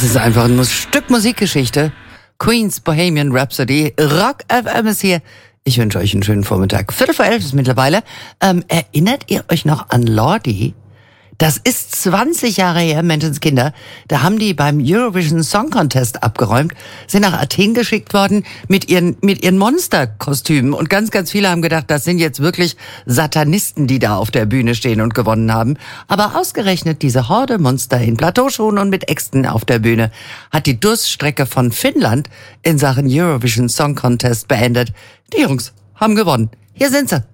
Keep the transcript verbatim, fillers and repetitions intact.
ist einfach ein Stück Musikgeschichte. Queen's Bohemian Rhapsody. Rock F M ist hier. Ich wünsche euch einen schönen Vormittag. Viertel vor elf ist mittlerweile. Ähm, erinnert ihr euch noch an Lordi? Das ist zwanzig Jahre her, Menschenskinder. Da haben die beim Eurovision Song Contest abgeräumt, sind nach Athen geschickt worden mit ihren mit ihren Monsterkostümen. Und ganz, ganz viele haben gedacht, das sind jetzt wirklich Satanisten, die da auf der Bühne stehen und gewonnen haben. Aber ausgerechnet diese Horde Monster in Plateauschuhen und mit Äxten auf der Bühne hat die Durststrecke von Finnland in Sachen Eurovision Song Contest beendet. Die Jungs haben gewonnen. Hier sind sie.